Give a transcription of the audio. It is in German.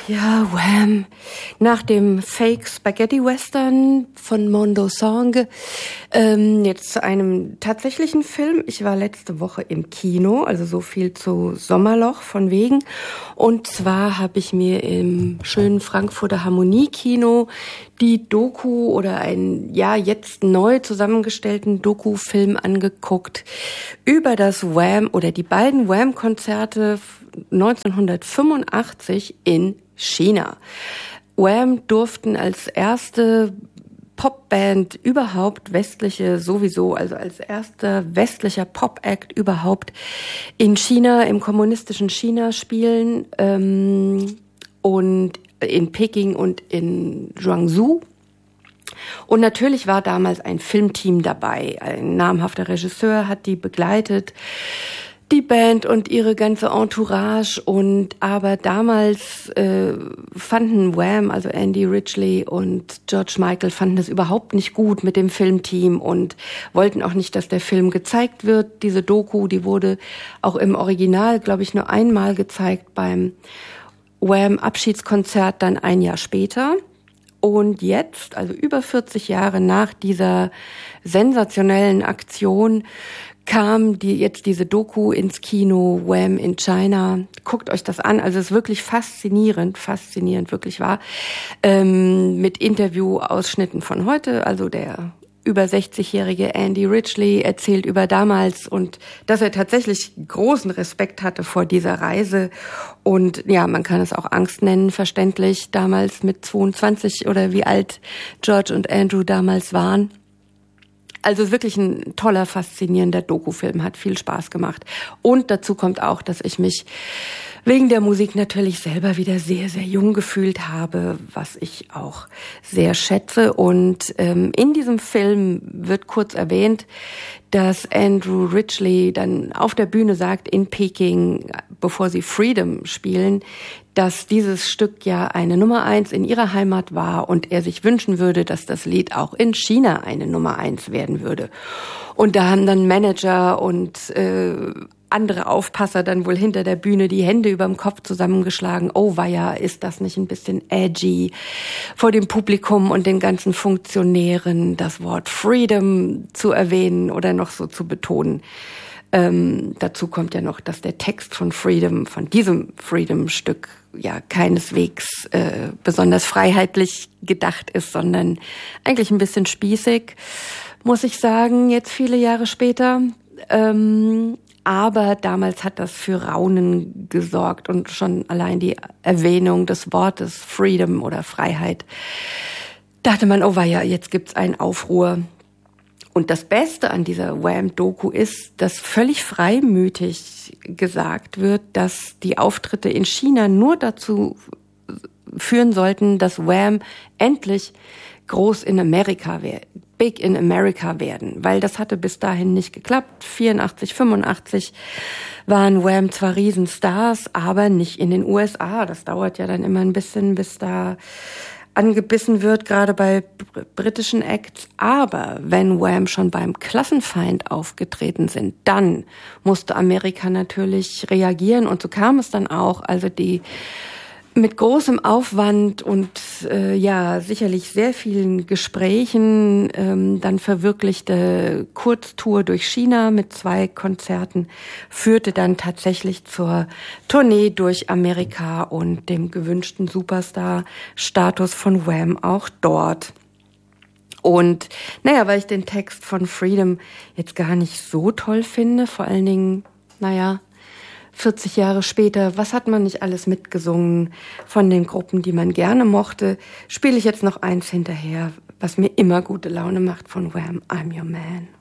Ja, Wham! Nach dem Fake Spaghetti Western von Mondo Song jetzt zu einem tatsächlichen Film. Ich war letzte Woche im Kino, also so viel zu Sommerloch von wegen. Und zwar habe ich mir im schönen Frankfurter Harmonie-Kino die Doku oder einen, ja, jetzt neu zusammengestellten Doku-Film angeguckt über das Wham! Oder die beiden Wham!-Konzerte 1985 in China. Wham! Durften als erste Popband überhaupt, westliche sowieso, also als erster westlicher Pop-Act überhaupt in China, im kommunistischen China spielen, und in Peking und in Guangzhou. Und natürlich war damals ein Filmteam dabei. Ein namhafter Regisseur hat die begleitet, die Band und ihre ganze Entourage. Und aber damals fanden Wham!, also Andy Ridgeley und George Michael, fanden es überhaupt nicht gut mit dem Filmteam und wollten auch nicht, dass der Film gezeigt wird. Diese Doku, die wurde auch im Original, glaube ich, nur einmal gezeigt beim Wham!-Abschiedskonzert, dann ein Jahr später. Und jetzt, also über 40 Jahre nach dieser sensationellen Aktion, kam jetzt diese Doku ins Kino, Wham! In China. Guckt euch das an, also es ist wirklich faszinierend, wirklich wahr. Mit Interviewausschnitten von heute, also der über 60-jährige Andy Ridgeley erzählt über damals und dass er tatsächlich großen Respekt hatte vor dieser Reise. Und ja, man kann es auch Angst nennen, verständlich, damals mit 22 oder wie alt George und Andrew damals waren. Also wirklich ein toller, faszinierender Dokufilm, hat viel Spaß gemacht. Und dazu kommt auch, dass ich mich wegen der Musik natürlich selber wieder sehr, sehr jung gefühlt habe, was ich auch sehr schätze. Und in diesem Film wird kurz erwähnt, dass Andrew Ridgeley dann auf der Bühne sagt in Peking, bevor sie Freedom spielen, dass dieses Stück ja eine Nummer 1 in ihrer Heimat war und er sich wünschen würde, dass das Lied auch in China eine Nummer 1 werden würde. Und da haben dann Manager und andere Aufpasser dann wohl hinter der Bühne die Hände überm Kopf zusammengeschlagen. Oh weia, ist das nicht ein bisschen edgy vor dem Publikum und den ganzen Funktionären das Wort Freedom zu erwähnen oder noch so zu betonen. Dazu kommt ja noch, dass der Text von Freedom, von diesem Freedom-Stück, ja keineswegs besonders freiheitlich gedacht ist, sondern eigentlich ein bisschen spießig, muss ich sagen, jetzt viele Jahre später. Aber damals hat das für Raunen gesorgt und schon allein die Erwähnung des Wortes Freedom oder Freiheit, dachte man, oh weia, jetzt gibt's einen Aufruhr. Und das Beste an dieser Wham!-Doku ist, dass völlig freimütig gesagt wird, dass die Auftritte in China nur dazu führen sollten, dass Wham! Endlich groß in Amerika wird, big in America werden, weil das hatte bis dahin nicht geklappt. 84, 85 waren Wham! Zwar Riesenstars, aber nicht in den USA. Das dauert ja dann immer ein bisschen, bis da angebissen wird, gerade bei britischen Acts. Aber wenn Wham! Schon beim Klassenfeind aufgetreten sind, dann musste Amerika natürlich reagieren. Und so kam es dann auch. Also die mit großem Aufwand und ja sicherlich sehr vielen Gesprächen dann verwirklichte Kurztour durch China mit 2 Konzerten führte dann tatsächlich zur Tournee durch Amerika und dem gewünschten Superstar-Status von Wham! Auch dort. Und naja, weil ich den Text von Freedom jetzt gar nicht so toll finde, vor allen Dingen, 40 Jahre später, was hat man nicht alles mitgesungen von den Gruppen, die man gerne mochte, spiele ich jetzt noch eins hinterher, was mir immer gute Laune macht von Wham! I'm Your Man.